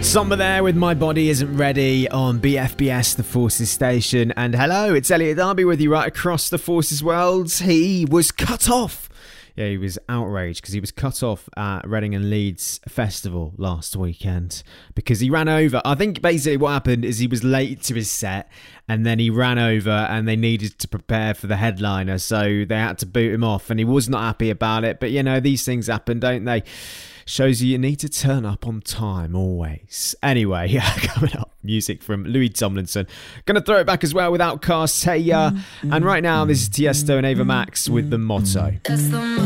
Somber there with My Body Isn't Ready on BFBS, the Forces station. And hello, it's Elliot Darby with you right across the Forces world. He was cut off. Yeah, he was outraged because he was cut off at Reading and Leeds Festival last weekend because he ran over. I think basically what happened is he was late to his set and then he ran over and they needed to prepare for the headliner. So they had to boot him off and he was not happy about it. But, you know, these things happen, don't they? Shows you need to turn up on time always. Anyway, coming up, music from Louis Tomlinson. Gonna throw it back as well with Outkast, Hey Ya. And right now, this is Tiesto and Ava Max with The Motto. That's the